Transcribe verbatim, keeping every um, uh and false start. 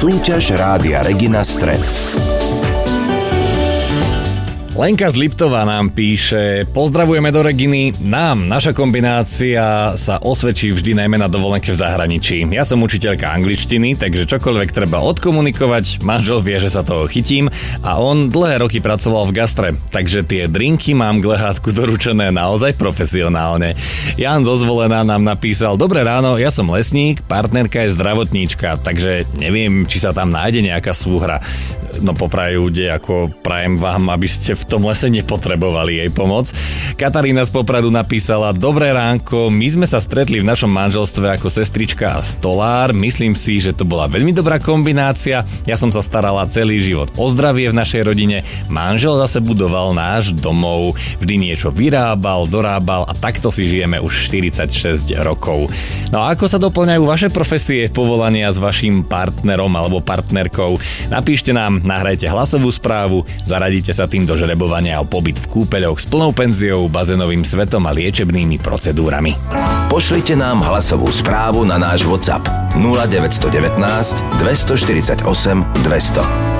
Súťaž Rádia Regina Stred. Lenka z Liptova nám píše: pozdravujeme do Reginy. Nám naša kombinácia sa osvedčí vždy najmä na dovolenke v zahraničí. Ja som učiteľka angličtiny, takže čokoľvek treba odkomunikovať, manžel vie, že sa toho chytím a on dlhé roky pracoval v gastre, takže tie drinky mám k lehátku doručené naozaj profesionálne. Jan zo Zvolená nám napísal: dobré ráno, ja som lesník, partnerka je zdravotníčka, takže neviem, či sa tam nájde nejaká súhra. No popravde, ako prajem vám, aby ste v tom lese nepotrebovali jej pomoc. Katarína z Popradu napísala: dobré ránko, my sme sa stretli v našom manželstve ako sestrička a stolár. Myslím si, že to bola veľmi dobrá kombinácia. Ja som sa starala celý život o zdravie v našej rodine. Manžel zase budoval náš domov. Vždy niečo vyrábal, dorábal a takto si žijeme už štyridsaťšesť rokov. No a ako sa doplňajú vaše profesie, povolania s vašim partnerom alebo partnerkou? Napíšte nám, nahrajte hlasovú správu, zaradíte sa tým do žrebovania o pobyt v kúpeľoch s plnou penziou, bazénovým svetom a liečebnými procedúrami. Pošlite nám hlasovú správu na náš WhatsApp nula deväť jedna deväť, dva štyri osem, dvesto.